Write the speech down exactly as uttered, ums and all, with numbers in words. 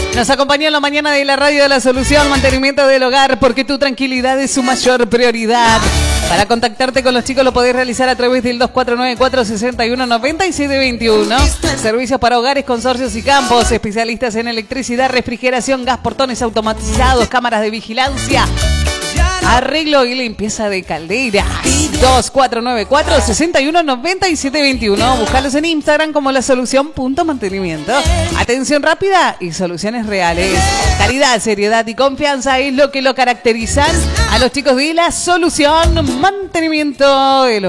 Nos acompañó en la mañana de la radio de La Solución, mantenimiento del hogar, porque tu tranquilidad es su mayor prioridad. Para contactarte con los chicos lo podés realizar a través del dos cuatro nueve cuatro, seis uno, nueve siete dos uno. Servicios para hogares, consorcios y campos. Especialistas en electricidad, refrigeración, gas, portones automatizados, cámaras de vigilancia, arreglo y limpieza de calderas. dos cuatro nueve cuatro, seis uno, nueve siete dos uno. Búscalos en Instagram como La Solución punto mantenimiento. Atención rápida y soluciones reales. Calidad, seriedad y confianza es lo que lo caracterizan a los chicos de La Solución Mantenimiento.